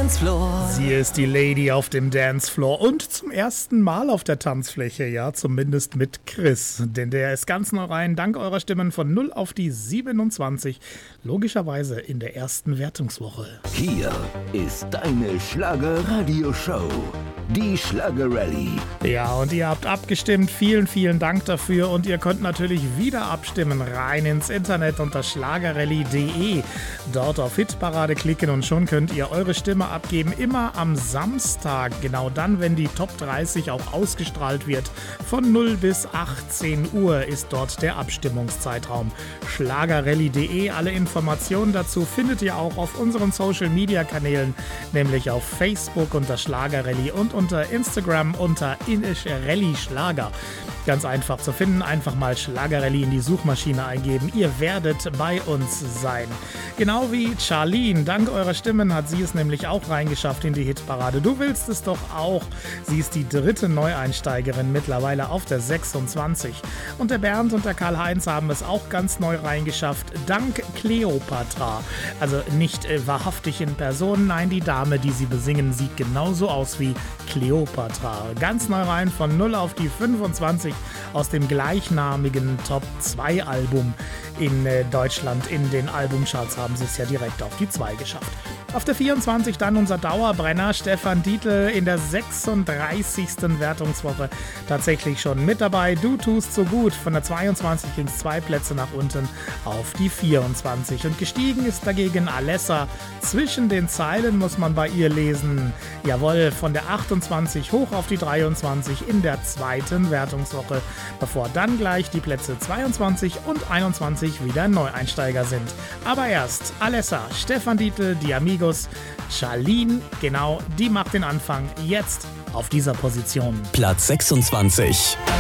Dancefloor. Sie ist die Lady auf dem Dancefloor und zum ersten Mal auf der Tanzfläche, ja, zumindest mit Chris. Denn der ist ganz neu rein, dank eurer Stimmen von 0 auf die 27, logischerweise in der ersten Wertungswoche. Hier ist deine Schlager-Radio-Show, die Schlager-Rallye. Ja, und ihr habt abgestimmt, vielen, vielen Dank dafür und ihr könnt natürlich wieder abstimmen, rein ins Internet unter schlagerrallye.de. Dort auf Hitparade klicken und schon könnt ihr eure Stimme abgeben, immer am Samstag, genau dann, wenn die Top 30 auch ausgestrahlt wird. Von 0 bis 18 Uhr ist dort der Abstimmungszeitraum. Schlagerrallye.de, alle Informationen dazu findet ihr auch auf unseren Social-Media-Kanälen, nämlich auf Facebook unter Schlagerrallye und unter Instagram unter Rallye Schlager. Ganz einfach zu finden, einfach mal Schlagerrallye in die Suchmaschine eingeben. Ihr werdet bei uns sein. Genau wie Charlene, dank eurer Stimmen hat sie es nämlich auch reingeschafft in die Hitparade. Du willst es doch auch. Sie ist die dritte Neueinsteigerin, mittlerweile auf der 26. Und der Bernd und der Karl-Heinz haben es auch ganz neu reingeschafft, dank Kleopatra. Also nicht wahrhaftig in Person, nein, die Dame, die sie besingen, sieht genauso aus wie Kleopatra. Ganz neu rein von 0 auf die 25 aus dem gleichnamigen Top 2 Album in Deutschland. In den Albumcharts haben sie es ja direkt auf die 2 geschafft. Auf der 24 dann unser Dauerbrenner Stefan Dietl in der 36. Wertungswoche tatsächlich schon mit dabei. Du tust so gut. Von der 22 ging es 2 Plätze nach unten auf die 24. Und gestiegen ist dagegen Alessa. Zwischen den Zeilen muss man bei ihr lesen. Jawohl, von der 28 hoch auf die 23 in der 2. Wertungswoche, bevor dann gleich die Plätze 22 und 21 wieder Neueinsteiger sind. Aber erst Alessa, Stefan Dietl, die Amigos, Charlene, genau, die macht den Anfang jetzt auf dieser Position. Platz 26.